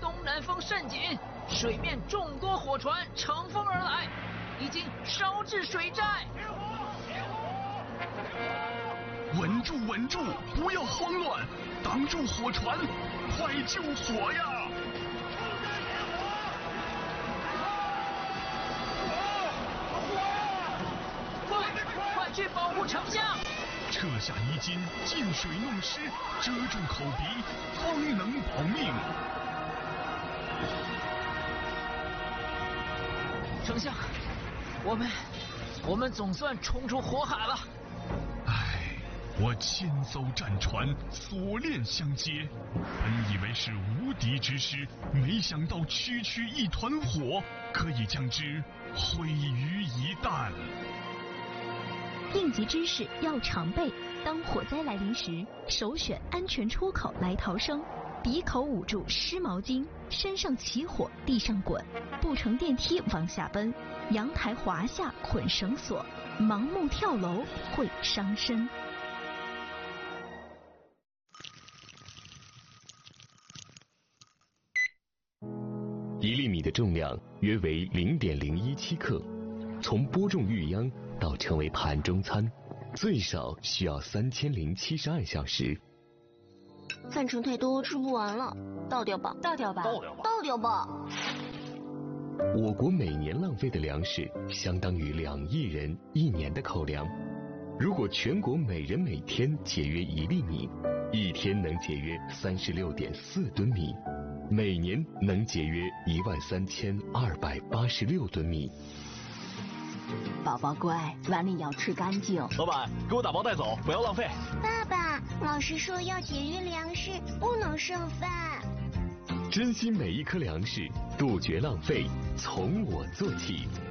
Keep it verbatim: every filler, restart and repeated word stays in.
东南风甚紧，水面众多火船乘风而来，已经烧至水寨。 稳住，稳住，不要慌乱，挡住火船，快救火呀！ 快，快去保护丞相！ 撤下衣襟，进水弄湿，遮住口鼻，方能保命。 丞相，我们我们总算冲出火海了。 唉，我千艘战船，锁链相接，本以为是无敌之师，没想到区区一团火，可以将之毁于一旦。 应急知识要常备，当火灾来临时，首选安全出口来逃生。鼻口捂住湿毛巾，身上起火地上滚，不乘电梯往下奔，阳台滑下捆绳索，盲目跳楼会伤身。 一粒米的重量约为零点零一七克，从播种育秧到成为盘中餐，最少需要三千零七十二小时。 饭盛太多，吃不完了，倒掉吧， 倒掉吧， 倒掉吧，倒掉吧。 我国每年浪费的粮食相当于两亿人一年的口粮。如果全国每人每天节约一粒米，一天能节约三十六点四吨米，每年能节约一万三千二百八十六吨米。 宝宝乖，碗里要吃干净。 老板，给我打包带走，不要浪费。 爸爸，老师说要节约粮食，不能剩饭。 珍惜每一颗粮食，杜绝浪费，从我做起。